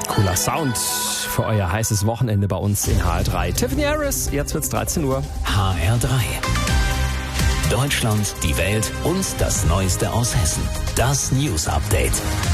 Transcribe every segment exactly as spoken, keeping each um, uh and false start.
Cooler Sound für euer heißes Wochenende bei uns in H R drei. Tiffany Harris, jetzt wird's dreizehn Uhr. H R drei. Deutschland, die Welt und das Neueste aus Hessen. Das News Update.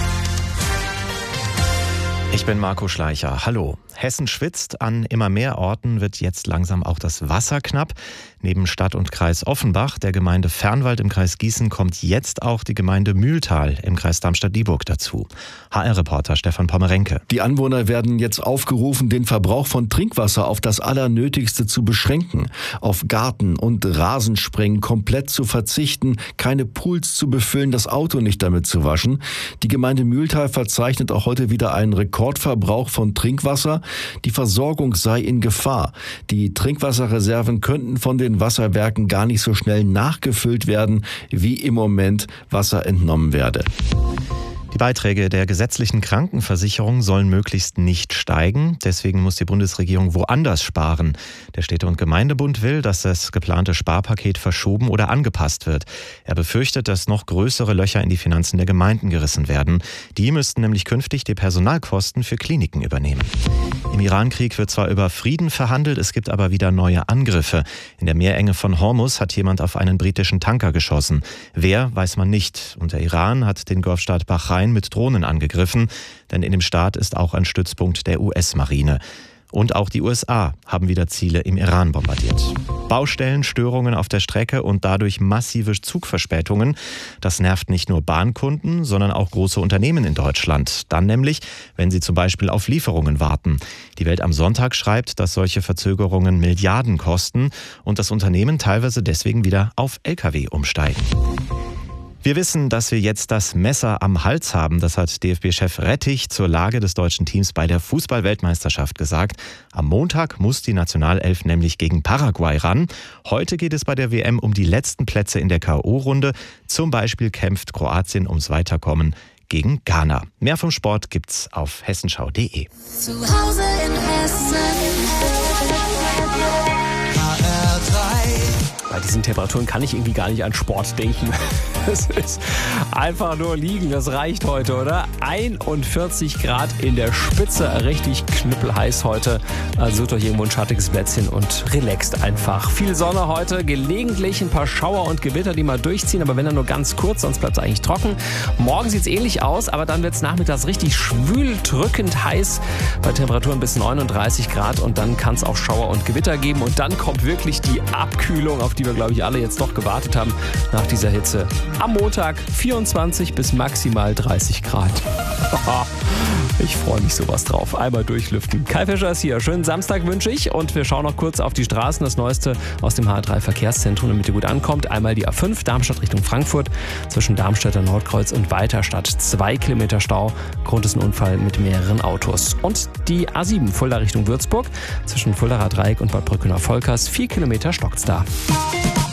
Ich bin Marco Schleicher. Hallo. Hessen schwitzt. An immer mehr Orten wird jetzt langsam auch das Wasser knapp. Neben Stadt und Kreis Offenbach, der Gemeinde Fernwald im Kreis Gießen, kommt jetzt auch die Gemeinde Mühltal im Kreis Darmstadt-Dieburg dazu. H R-Reporter Stefan Pommerenke. Die Anwohner werden jetzt aufgerufen, den Verbrauch von Trinkwasser auf das Allernötigste zu beschränken, auf Garten- und Rasensprengen komplett zu verzichten, keine Pools zu befüllen, das Auto nicht damit zu waschen. Die Gemeinde Mühltal verzeichnet auch heute wieder einen Rekordverbrauch von Trinkwasser. Die Versorgung sei in Gefahr. Die Trinkwasserreserven könnten von den Wasserwerken gar nicht so schnell nachgefüllt werden, wie im Moment Wasser entnommen werde. Die Beiträge der gesetzlichen Krankenversicherung sollen möglichst nicht steigen. Deswegen muss die Bundesregierung woanders sparen. Der Städte- und Gemeindebund will, dass das geplante Sparpaket verschoben oder angepasst wird. Er befürchtet, dass noch größere Löcher in die Finanzen der Gemeinden gerissen werden. Die müssten nämlich künftig die Personalkosten für Kliniken übernehmen. Im Irankrieg wird zwar über Frieden verhandelt, es gibt aber wieder neue Angriffe. In der Meerenge von Hormuz hat jemand auf einen britischen Tanker geschossen. Wer, weiß man nicht. Und der Iran hat den Golfstaat Bahrain mit Drohnen angegriffen, denn in dem Staat ist auch ein Stützpunkt der U S-Marine. Und auch die U S A haben wieder Ziele im Iran bombardiert. Baustellen, Störungen auf der Strecke und dadurch massive Zugverspätungen. Das nervt nicht nur Bahnkunden, sondern auch große Unternehmen in Deutschland. Dann nämlich, wenn sie zum Beispiel auf Lieferungen warten. Die Welt am Sonntag schreibt, dass solche Verzögerungen Milliarden kosten und das Unternehmen teilweise deswegen wieder auf L K W umsteigen. Wir wissen, dass wir jetzt das Messer am Hals haben. Das hat D F B-Chef Rettich zur Lage des deutschen Teams bei der Fußball-Weltmeisterschaft gesagt. Am Montag muss die Nationalelf nämlich gegen Paraguay ran. Heute geht es bei der W M um die letzten Plätze in der K O-Runde. Zum Beispiel kämpft Kroatien ums Weiterkommen gegen Ghana. Mehr vom Sport gibt's auf hessenschau punkt de. Zu Hause in Hessen. Bei diesen Temperaturen kann ich irgendwie gar nicht an Sport denken. Es ist einfach nur liegen, das reicht heute, oder? einundvierzig Grad in der Spitze, richtig knüppelheiß heute. Also sucht euch irgendwo ein schattiges Plätzchen und relaxt einfach. Viel Sonne heute, gelegentlich ein paar Schauer und Gewitter, die mal durchziehen, aber wenn dann nur ganz kurz, sonst bleibt es eigentlich trocken. Morgen sieht es ähnlich aus, aber dann wird es nachmittags richtig schwül, drückend heiß, bei Temperaturen bis neununddreißig Grad und dann kann es auch Schauer und Gewitter geben und dann kommt wirklich die Abkühlung, auf die wir, glaube ich, alle jetzt doch gewartet haben nach dieser Hitze. Am Montag vierundzwanzig bis maximal dreißig Grad. Ich freue mich sowas drauf. Einmal durchlüften. Kai Fischer ist hier. Schönen Samstag wünsche ich und wir schauen noch kurz auf die Straßen. Das Neueste aus dem H R drei Verkehrszentrum, damit ihr gut ankommt. Einmal die A fünf, Darmstadt Richtung Frankfurt, zwischen Darmstädter Nordkreuz und Weiterstadt. Zwei Kilometer Stau. Grund ist ein Unfall mit mehreren Autos. Und die A sieben, Fulda Richtung Würzburg, zwischen Fuldaer Dreieck und Bad Brückener Volkers. Vier Kilometer stockt's da.